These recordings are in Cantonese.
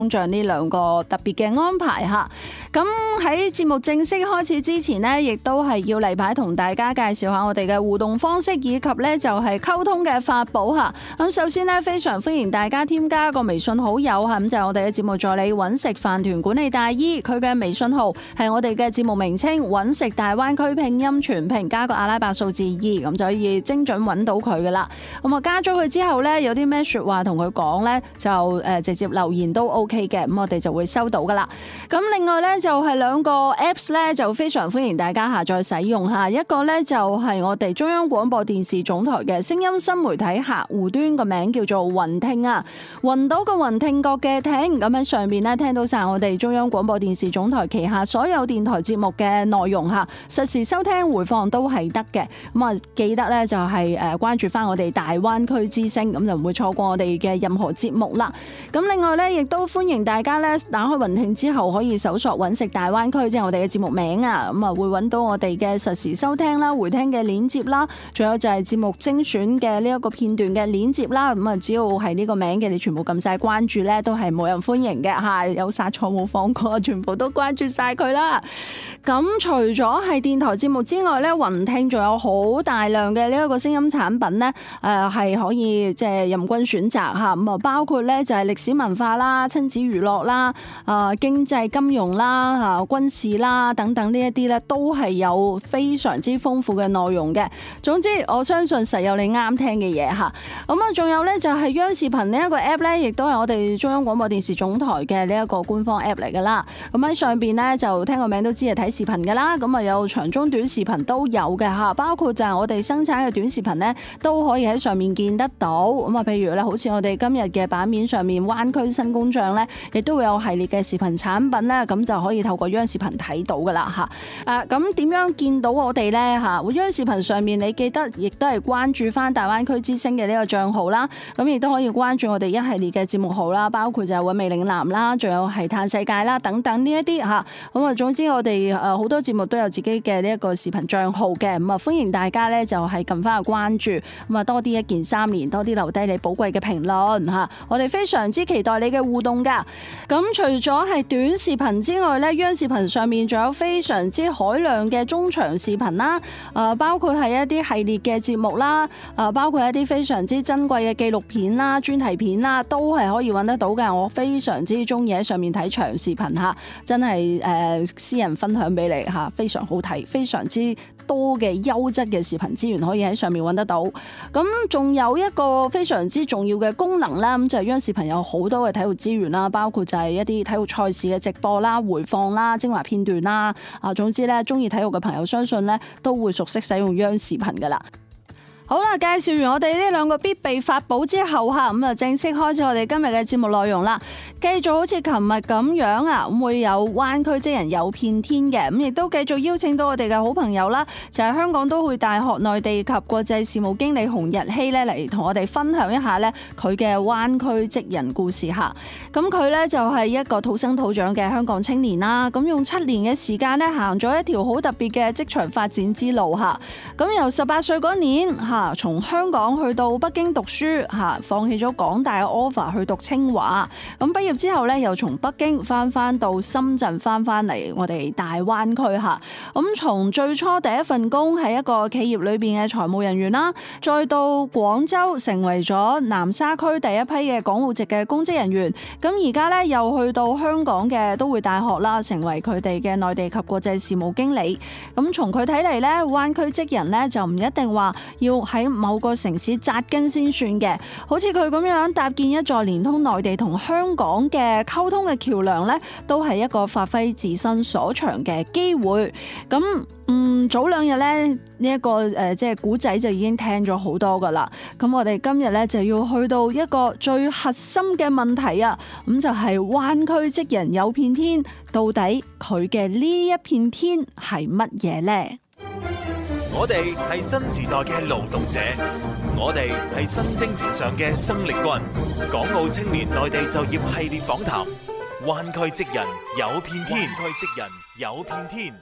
像呢兩個特別嘅安排嚇。咁喺節目正式開始之前呢，亦都係要例牌同大家介紹下我哋嘅互動方式，以及呢就係溝通嘅法寶嚇。咁首先呢，非常歡迎大家添加個微信好友嚇，咁就係我哋嘅節目助理揾食飯團管理大姨，佢嘅微信號係我哋嘅節目名稱揾食大灣區拼音全拼加個阿拉伯數字2，咁就可以精準揾到佢噶啦。咁啊加咗佢之後呢，有啲咩説話同佢講呢，就直接留言都 OK 嘅，咁我哋就會收到噶啦。咁另外呢，就係兩個 Apps 呢，就非常歡迎大家下載使用嚇。一個呢，就係我哋中央廣播電視總台嘅聲音新媒體客戶端，個名叫做雲聽啊，雲到個雲，聽覺嘅聽，咁喺上面呢，聽到晒我哋中央廣播電視總台旗下所有電台節目嘅內容嚇，實時收聽回放都係得嘅。咁啊記得呢，就係關注翻我哋大灣區之聲，咁就唔會錯過我哋嘅任何節目啦。咁另外呢，亦都歡迎大家呢，打開雲聽之後可以搜索揾食大灣區，即係我哋嘅節目名啊，咁啊會揾到我哋嘅實時收聽啦、回聽嘅鏈接啦，仲有就係節目精選嘅呢一個片段嘅鏈接啦。咁啊只要係呢個名嘅，你全部撳晒關注呢，都係冇人歡迎嘅嚇，有殺錯冇放過，全部都關注晒佢啦。咁除咗係電台節目之外呢，雲聽仲有好大量嘅呢一個聲音產品呢，係可以即係任君選擇嚇。咁啊包括呢就係歷史文化啦、親子娛樂啦、經濟金融啦、軍事啦等等呢一啲呢，都係有非常之豐富嘅內容嘅。總之我相信實有你啱聽嘅嘢嚇。咁啊仲有呢，就係央視頻呢一個 app 呢，亦都係我哋中央廣播電視總台嘅呢一個官方 app 嚟㗎啦。咁喺上邊呢，就聽個名都知係睇視頻㗎啦。咁啊有長中短視頻都有嘅嚇，包括就係我哋生產嘅短視頻呢，都可以喺上面見得到。咁啊譬如咧，好似我哋今日嘅版面上面灣區新工匠呢，亦都會有系列嘅視頻產品呢，咁就可以透過央視頻睇到㗎啦嚇。咁點樣見到我哋呢？嚇？央視頻上面你記得亦都係關注翻大灣區之聲嘅呢個帳號啦，咁亦都可以關注我哋一系列嘅節目號啦，包括就係韻味嶺南啦，仲有係嘆世界啦等等呢一啲嚇。咁啊總之我哋好多節目都有自己嘅呢一個視頻帳號嘅，咁啊歡迎大家呢，就係撳翻去關注，咁啊多啲一鍵3連，多啲留低你寶貴嘅評論嚇，我哋非常之期待你嘅互動㗎。咁除咗係短視頻之外呢，央視頻上面仲有非常之海量嘅中長視頻啦，包括係一啲系列嘅節目啦，包括一啲非常之珍貴嘅紀錄片啦、專題片啦，都係可以揾得到嘅。我非常之中意喺上面睇長視頻嚇，真係私人分享俾你嚇，非常好睇，非常之多嘅優質嘅視頻資源可以喺上面揾得到。咁仲有一個非常之重要嘅功能啦，咁就係央視頻有好多嘅體育資源啦，包括就係一啲體育賽事嘅直播啦、回放啦、精華片段啦。總之咧，中意體育嘅朋友相信咧都會熟悉使用央視頻噶啦。好啦，介紹完我哋呢兩個必備法寶之後嚇，咁就正式開始我哋今日嘅節目內容啦。繼續好似琴日咁樣啊，咁會有灣區職人有片天嘅，咁亦都繼續邀請到我哋嘅好朋友啦，就係香港都會大學內地及國際事務經理洪日曦咧嚟同我哋分享一下咧佢嘅灣區職人故事嚇。咁佢咧就係一個土生土長嘅香港青年啦，咁用7年嘅時間咧行咗一條好特別嘅職場發展之路嚇。咁由18歲嗰年嚇，從香港去到北京讀書嚇，放棄咗港大嘅 offer 去讀清華。咁畢業之後咧，又從北京翻到深圳，翻嚟我哋大灣區嚇。咁從最初第一份工係一個企業裏邊嘅財務人員啦，再到廣州成為咗南沙區第一批嘅港澳籍嘅公職人員。咁而家咧又去到香港嘅都會大學啦，成為佢哋嘅內地及國際事務經理。咁從佢睇嚟咧，灣區職人咧就唔一定話要喺某個城市紮根先算嘅，好似佢咁樣搭建一座連通內地同香港嘅溝通嘅橋梁呢，都係一個發揮自身所長嘅機會。咁早2日呢，呢一個即係古仔就已經聽咗好多噶啦。咁我哋今日呢，就要去到一個最核心嘅問題啊，咁就係灣區職人有片天，到底佢嘅呢一片天係乜嘢呢？ 我哋係新時代嘅勞動者，我哋係新征程上嘅生力軍。港澳青年內地就業系列訪談，灣區職人有片天，灣區職人有片天。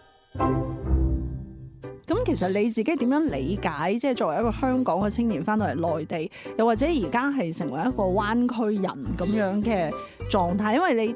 咁其實你自己點樣理解，即係作為一個香港嘅青年翻到嚟內地，又或者而家係成為一個灣區人咁樣嘅狀態？因為你